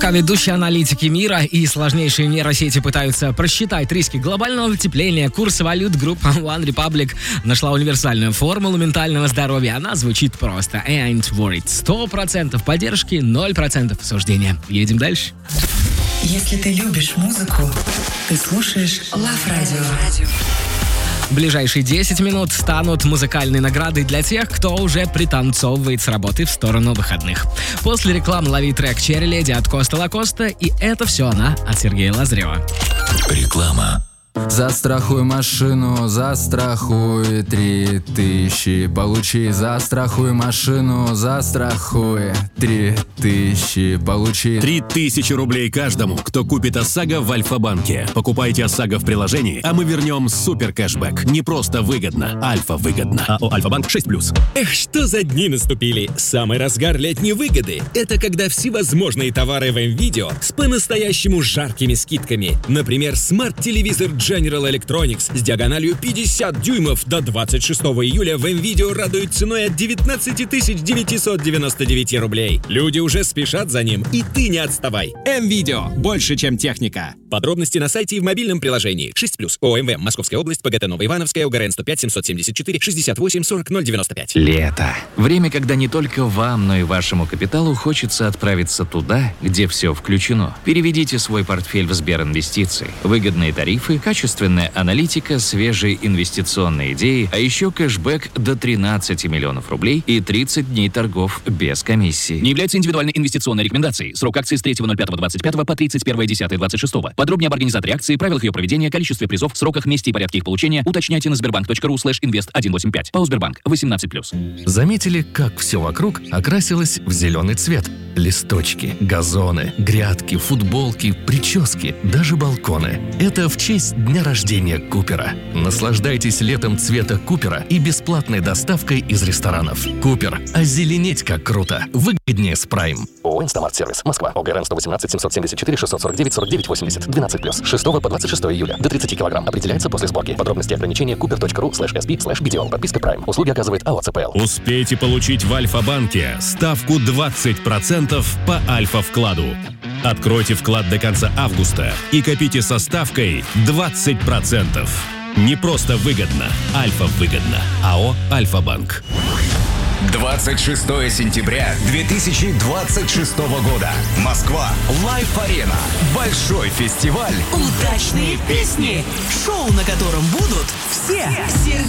Пока ведущие аналитики мира и сложнейшие нейросети пытаются просчитать риски глобального потепления, курс валют группа One Republic нашла универсальную формулу ментального здоровья. Она звучит просто. Ain't worried. 100% поддержки, 0% осуждения. Едем дальше. Если ты любишь музыку, ты слушаешь Love Radio. Ближайшие 10 минут станут музыкальной наградой для тех, кто уже пританцовывает с работы в сторону выходных. После рекламы лови трек «Черри Леди» от Коста Лакоста, и это все она от Сергея Лазарева. Реклама. Застрахуй машину, застрахуй 3000. Получи, застрахуй машину, застрахуй 3000. Получи 3000 рублей каждому, кто купит ОСАГО в Альфа-банке. Покупайте ОСАГО в приложении, а мы вернем супер кэшбэк. Не просто выгодно, Альфа-выгодно. АО Альфа-банк 6+. Эх, что за дни наступили! Самый разгар летней выгоды – это когда всевозможные товары в МВидео с по-настоящему жаркими скидками. Например, смарт-телевизор General Electronics с диагональю 50 дюймов до 26 июля в МВидео радует ценой от 19 999 рублей. Люди уже спешат за ним, и ты не отставай. МВидео – больше, чем техника. Подробности на сайте и в мобильном приложении. 6+. ОМВ. Московская область. ПГТ Новоивановская. УГРН 105 774 68 40 095. Лето. Время, когда не только вам, но и вашему капиталу хочется отправиться туда, где все включено. Переведите свой портфель в Сберинвестиции. Выгодные тарифы, качественная аналитика, свежие инвестиционные идеи, а еще кэшбэк до 13 миллионов рублей и 30 дней торгов без комиссии. Не является индивидуальной инвестиционной рекомендацией. Срок акции с 3.05.25 по 31.10.26. Подробнее об организаторе акции, правилах ее проведения, количестве призов, сроках, месте и порядке их получения уточняйте на sberbank.ru/invest185. ПАО-Сбербанк. 18+. Заметили, как все вокруг окрасилось в зеленый цвет? Листочки, газоны, грядки, футболки, прически, даже балконы. Это в честь дня рождения Купера. Наслаждайтесь летом цвета Купера и бесплатной доставкой из ресторанов. Купер. Озеленеть как круто. Выгоднее с Прайм. ООО «Инстамарт-сервис». Москва. ОГРН 118 774 649 49 80. 12+. 6 по 26 июля. До 30 килограмм. Определяется после сборки. Подробности и ограничения cooper.ru/sb/BDO. Подписка Prime. Услуги оказывает АО ЦПЛ. Успейте получить в Альфа-банке ставку 20% по Альфа-вкладу. Откройте вклад до конца августа и копите со ставкой 20%. Не просто выгодно, Альфа-выгодно. АО «Альфа-банк». 26 сентября 2026 года. Москва. Лайф-арена. Большой фестиваль. Удачные песни. Шоу, на котором будут все.